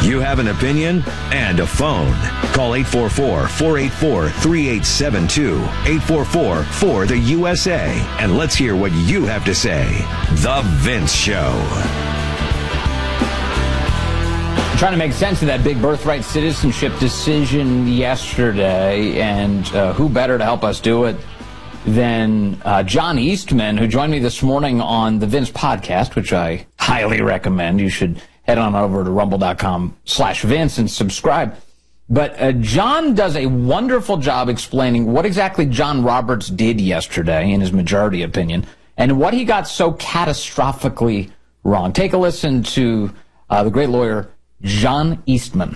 You have an opinion and a phone. Call 844-484-3872. 844-4-the-USA. And let's hear what you have to say. The Vince Show. Trying to make sense of that big birthright citizenship decision yesterday, and who better to help us do it than John Eastman, who joined me this morning on the Vince podcast, which I highly recommend. You should head on over to rumble.com/Vince and subscribe. But John does a wonderful job explaining what exactly John Roberts did yesterday, in his majority opinion, and what he got so catastrophically wrong. Take a listen to the great lawyer, John Eastman.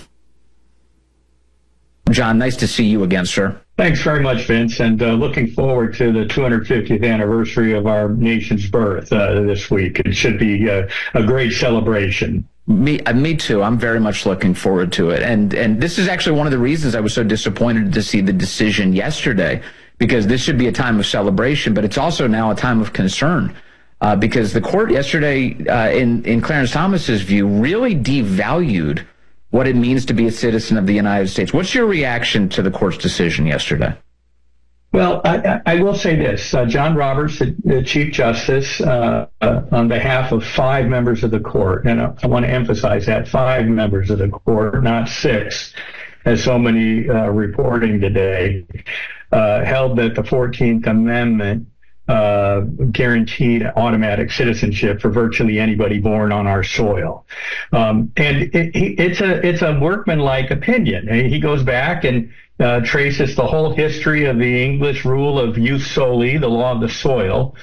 John, nice to see you again, sir. Thanks very much, Vince, and looking forward to the 250th anniversary of our nation's birth this week. It should be a great celebration. Me too. I'm very much looking forward to it. And this is actually one of the reasons I was so disappointed to see the decision yesterday, because this should be a time of celebration, but it's also now a time of concern. Because the court yesterday, in Clarence Thomas's view, really devalued what it means to be a citizen of the United States. What's your reaction to the court's decision yesterday? Well, I will say this. John Roberts, the Chief Justice, on behalf of 5 members of the court, and I want to emphasize that, 5 members of the court, not 6, as so many reporting today, held that the 14th Amendment guaranteed automatic citizenship for virtually anybody born on our soil. And it's a workmanlike opinion. He goes back and traces the whole history of the English rule of jus soli, the law of the soil.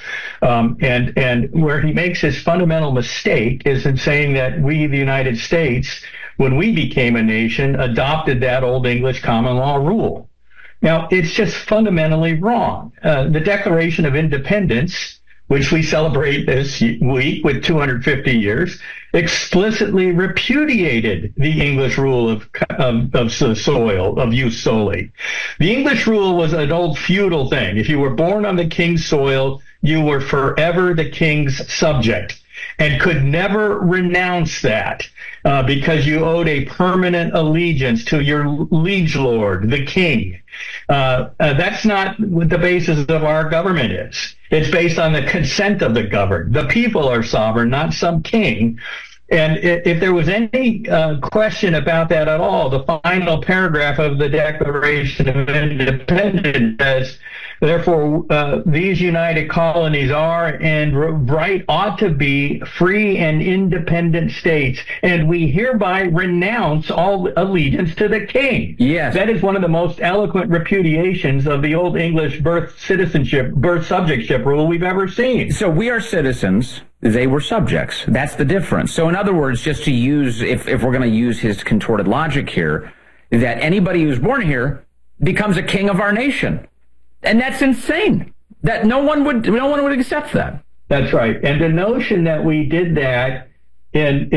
And where he makes his fundamental mistake is in saying that we, the United States, when we became a nation, adopted that old English common law rule. Now, it's just fundamentally wrong. The Declaration of Independence, which we celebrate this week with 250 years, explicitly repudiated the English rule of the soil, of jus soli. The English rule was an old feudal thing. If you were born on the king's soil, you were forever the king's subject and could never renounce that because you owed a permanent allegiance to your liege lord, the king. That's not what the basis of our government is. It's based on the consent of the governed. The people are sovereign, not some king. And if there was any question about that at all, the final paragraph of the Declaration of Independence says, therefore, these united colonies are and right ought to be free and independent states, and we hereby renounce all allegiance to the king. Yes. That is one of the most eloquent repudiations of the old English birth subjectship rule we've ever seen. So we are citizens. They were subjects. That's the difference. So in other words, just to use, if we're going to use his contorted logic here, that anybody who's born here becomes a king of our nation. And that's insane. That no one would accept that. That's right. And the notion that we did that in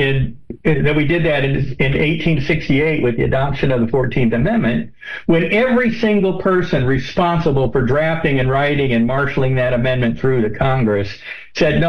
1868 with the adoption of the 14th Amendment, when every single person responsible for drafting and writing and marshaling that amendment through the Congress said, no,